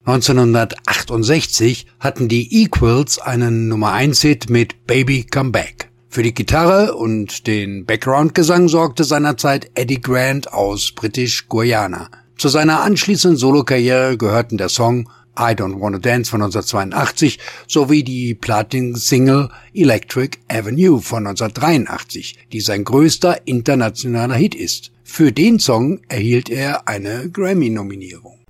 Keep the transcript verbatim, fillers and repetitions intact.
neunzehnhundertachtundsechzig hatten die Equals einen Nummer eins Hit mit Baby Come Back. Für die Gitarre und den Background-Gesang sorgte seinerzeit Eddie Grant aus Britisch-Guyana. Zu seiner anschließenden Solokarriere gehörten der Song I Don't Wanna Dance von neunzehnhundertzweiundachtzig sowie die Platin-Single Electric Avenue von neunzehnhundertdreiundachtzig, die sein größter internationaler Hit ist. Für den Song erhielt er eine Grammy-Nominierung.